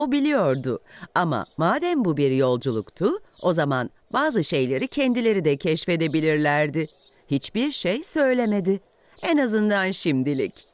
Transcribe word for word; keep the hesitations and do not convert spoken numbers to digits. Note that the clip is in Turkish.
O biliyordu ama madem bu bir yolculuktu, o zaman bazı şeyleri kendileri de keşfedebilirlerdi. Hiçbir şey söylemedi. En azından şimdilik.